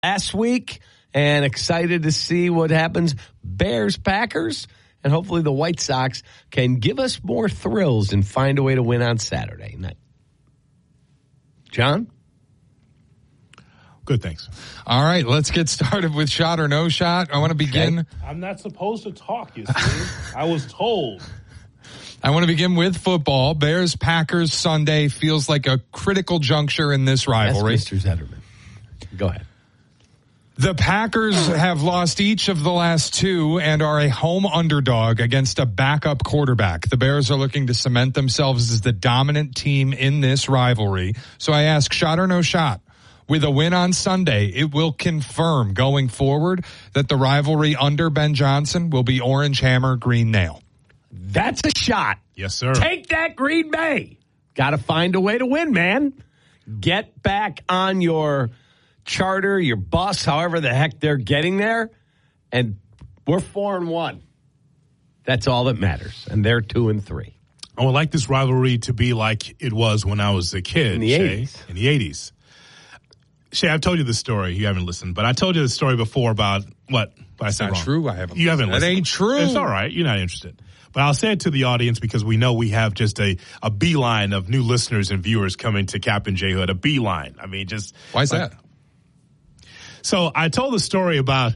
last week, and excited to see what happens. Bears-Packers, and hopefully the White Sox can give us more thrills and find a way to win on Saturday night. John? Good, thanks. All right, let's get started with shot or no shot. I want to begin. Okay. I'm not supposed to talk, you see. I was told. I want to begin with football. Bears-Packers Sunday feels like a critical juncture in this rivalry. That's Mr. Zetterman. Go ahead. The Packers have lost each of the last two and are a home underdog against a backup quarterback. The Bears are looking to cement themselves as the dominant team in this rivalry. So I ask, shot or no shot? With a win on Sunday, it will confirm going forward that the rivalry under Ben Johnson will be orange hammer, green nail. That's a shot. Yes, sir. Take that, Green Bay. Got to find a way to win, man. Get back on your charter, your bus, however the heck they're getting there, and we're 4-1. That's all that matters, and they're 2-3. I would like this rivalry to be like it was when I was a kid. In the 80s. In the 80s. Shay, I've told you this story. You haven't listened, but I told you the story before about what? That's not true. I haven't. You haven't listened. That ain't true. It's all right. You're not interested. But I'll say it to the audience because we know we have just a beeline of new listeners and viewers coming to Captain J Hood. A beeline. I mean, just. Why is that? So I told the story about.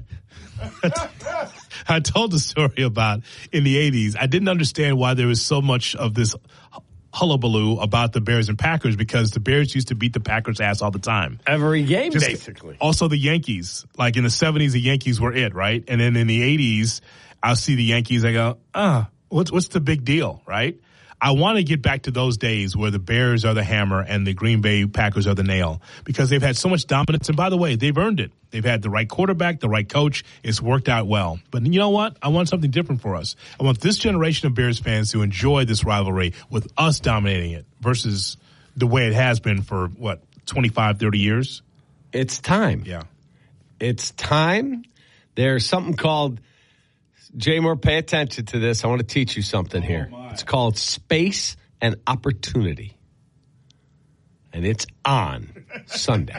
I told the story about in the 80s. I didn't understand why there was so much of this hullabaloo about the Bears and Packers because the Bears used to beat the Packers' ass all the time. Every game, basically. Also the Yankees. Like in the 70s, the Yankees were it, right? And then in the 80s, I'll see the Yankees, I go, what's the big deal, right? I want to get back to those days where the Bears are the hammer and the Green Bay Packers are the nail because they've had so much dominance. And by the way, they've earned it. They've had the right quarterback, the right coach. It's worked out well. But you know what? I want something different for us. I want this generation of Bears fans to enjoy this rivalry with us dominating it versus the way it has been for, 25, 30 years? It's time. Yeah. It's time. There's something called, Jay Moore, pay attention to this. I want to teach you something here. It's called space and opportunity. And it's on Sunday.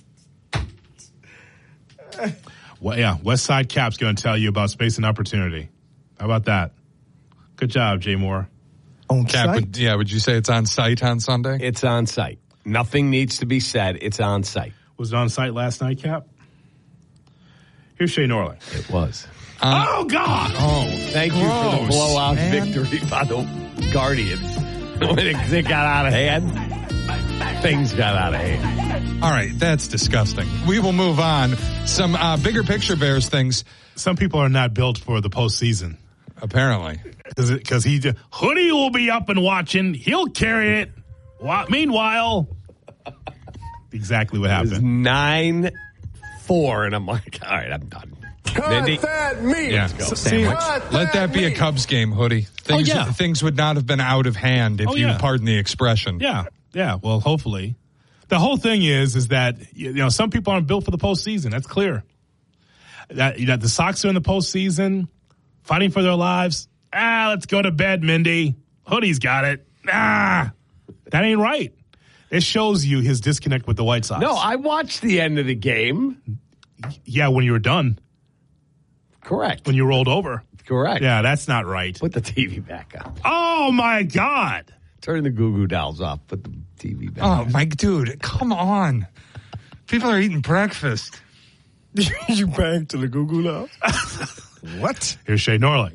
Well, yeah, West Side Cap's going to tell you about space and opportunity. How about that? Good job, Jay Moore. On Cap, site? would you say it's on site on Sunday? It's on site. Nothing needs to be said. It's on site. Was it on site last night, Cap? Here's Shay Norley. It was. Oh, God! Oh, thank you for the blowout man. victory by the Guardians. When it got out of hand, things got out of hand. All right, that's disgusting. We will move on. Some bigger picture Bears things. Some people are not built for the postseason. Apparently. Because Hoodie will be up and watching. He'll carry it. Meanwhile, exactly what happened. It was 9-4, and I'm like, all right, I'm done. Cut that meat. Yeah. Sandwich. Let that be a Cubs game, Hoodie. Things would not have been out of hand if you pardon the expression. Yeah. Yeah. Well, hopefully. The whole thing is that, some people aren't built for the postseason. That's clear. That, the Sox are in the postseason, fighting for their lives. Let's go to bed, Mindy. Hoodie's got it. That ain't right. It shows you his disconnect with the White Sox. No, I watched the end of the game. Yeah, when you were done. Correct. When you rolled over. Correct. Yeah, that's not right. Put the TV back on. Oh, my God. Turn the Goo Goo Dolls off. Put the TV back on. Oh, my dude, come on. People are eating breakfast. You banged to the Goo Goo Dolls? What? Here's Shay Norley.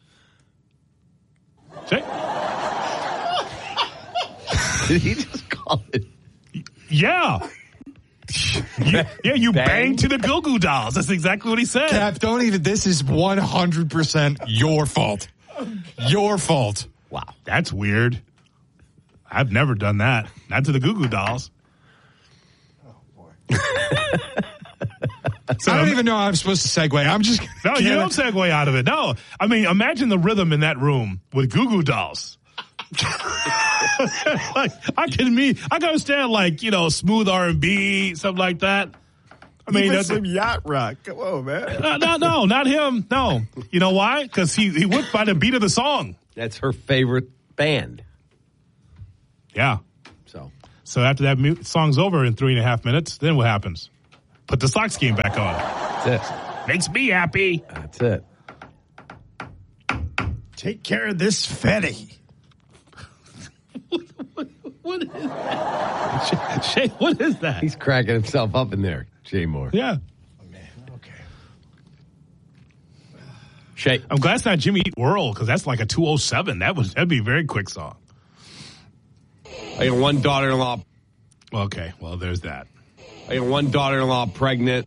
Shay? Did he just call it? Yeah. You banged to the Goo Goo Dolls. That's exactly what he said. Cap, this is 100% your fault. Your fault. Wow. That's weird. I've never done that. Not to the Goo Goo Dolls. Oh, boy. I don't even know how I'm supposed to segue. I'm just... No, you don't segue out of it. No. I mean, imagine the rhythm in that room with Goo Goo Dolls. I can understand smooth R&B, something like that. I mean, that's some yacht rock. Come on, man. No, not him. No. You know why? Because he went by the beat of the song. That's her favorite band. Yeah. So after that song's over in 3.5 minutes, then what happens? Put the Sox game back on. That's it. Makes me happy. That's it. Take care of this Fetty. What is that? Shay, what is that? He's cracking himself up in there, Jay Moore. Yeah. Oh, man. Okay. Shay. I'm glad it's not Jimmy Eat World because that's like a 207. That'd be a very quick song. I got one daughter-in-law. Okay, well, there's that. I got one daughter-in-law pregnant.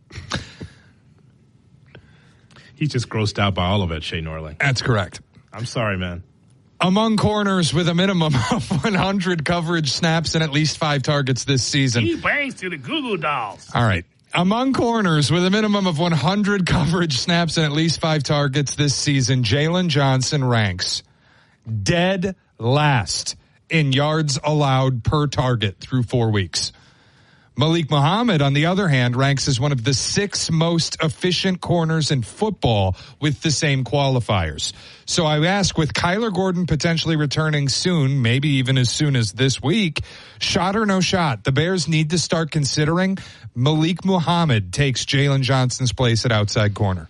He's just grossed out by all of it, Shay Norling. That's correct. I'm sorry, man. Among corners with a minimum of 100 coverage snaps and at least 5 targets this season. He bangs to the Goo Goo Dolls. All right. Among corners with a minimum of 100 coverage snaps and at least 5 targets this season, Jalen Johnson ranks dead last in yards allowed per target through 4 weeks. Malik Muhammad, on the other hand, ranks as one of the 6 most efficient corners in football with the same qualifiers. So I ask, with Kyler Gordon potentially returning soon, maybe even as soon as this week, shot or no shot, the Bears need to start considering Malik Muhammad takes Jalen Johnson's place at outside corner.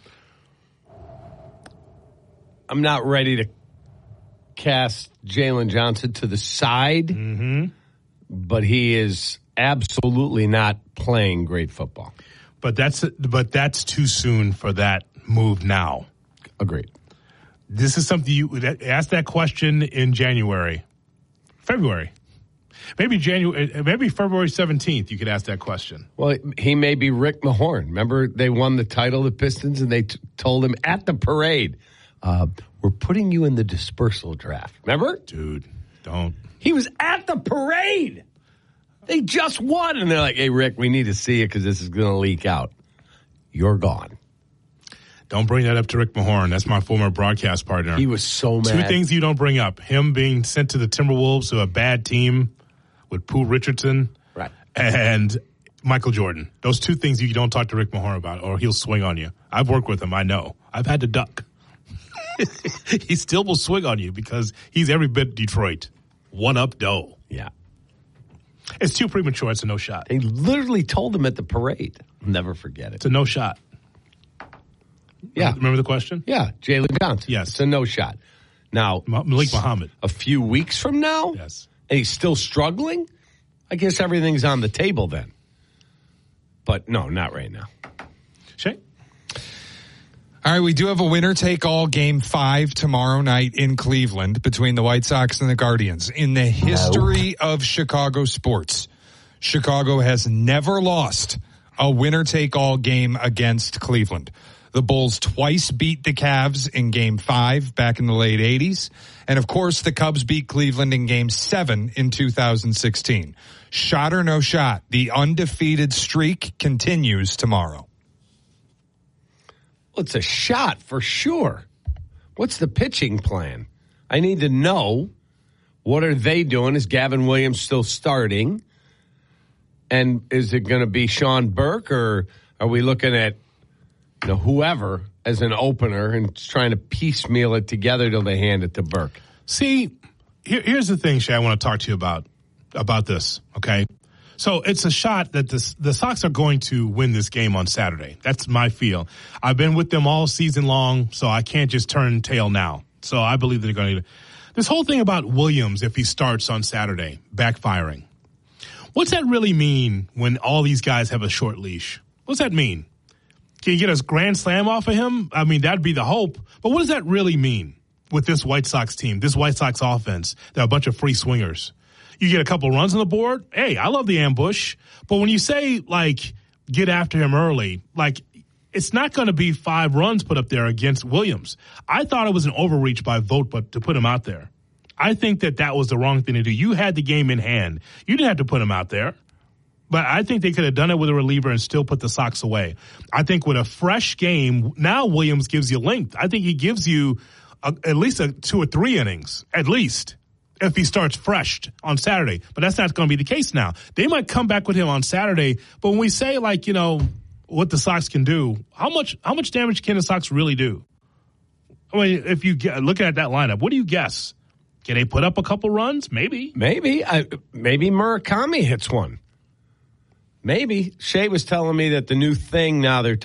I'm not ready to cast Jalen Johnson to the side, but he is absolutely not playing great football. But that's too soon for that move now. Agreed. This is something you would ask that question in February. Maybe February 17th you could ask that question. Well, he may be Rick Mahorn. Remember, they won the title, the Pistons, and they told him at the parade, we're putting you in the dispersal draft. Remember? Dude, don't. He was at the parade. They just won, and they're like, hey, Rick, we need to see it because this is going to leak out. You're gone. Don't bring that up to Rick Mahorn. That's my former broadcast partner. He was so mad. 2 things you don't bring up. Him being sent to the Timberwolves, to a bad team with Pooh Richardson, right, and Michael Jordan. Those 2 things you don't talk to Rick Mahorn about, or he'll swing on you. I've worked with him. I know. I've had to duck. He still will swing on you because he's every bit Detroit. One up dough. Yeah. It's too premature. It's a no shot. They literally told him at the parade. I'll never forget it. It's a no shot. Yeah. Remember the question? Yeah. Jalen Johnson. Yes. It's a no shot. Now, Malik Muhammad. A few weeks from now? Yes. And he's still struggling? I guess everything's on the table then. But no, not right now. Shay? All right, we do have a winner-take-all Game 5 tomorrow night in Cleveland between the White Sox and the Guardians. In the history of Chicago sports, Chicago has never lost a winner-take-all game against Cleveland. The Bulls twice beat the Cavs in Game 5 back in the late 80s. And, of course, the Cubs beat Cleveland in Game 7 in 2016. Shot or no shot, the undefeated streak continues tomorrow. It's a shot for sure. What's the pitching plan? I need to know, what are they doing? Is Gavin Williams still starting? And is it going to be Sean Burke, or are we looking at whoever as an opener and trying to piecemeal it together till they hand it to Burke? See, here's the thing, Shay, I want to talk to you about this, okay? So it's a shot that the Sox are going to win this game on Saturday. That's my feel. I've been with them all season long, so I can't just turn tail now. So I believe they're going to. This whole thing about Williams, if he starts on Saturday, backfiring. What's that really mean when all these guys have a short leash? What's that mean? Can you get a grand slam off of him? I mean, that'd be the hope. But what does that really mean with this White Sox team, this White Sox offense? They're a bunch of free swingers. You get a couple runs on the board. Hey, I love the ambush. But when you say, get after him early, it's not going to be 5 runs put up there against Williams. I thought it was an overreach by Vogt, but to put him out there. I think that was the wrong thing to do. You had the game in hand. You didn't have to put him out there. But I think they could have done it with a reliever and still put the Sox away. I think with a fresh game, now Williams gives you length. I think he gives you at least 2 or 3 innings, at least, if he starts fresh on Saturday. But that's not going to be the case now. They might come back with him on Saturday. But when we say, what the Sox can do, how much damage can the Sox really do? I mean, if you look at that lineup, what do you guess? Can they put up a couple runs? Maybe. Maybe Murakami hits one. Maybe. Shay was telling me that the new thing now they're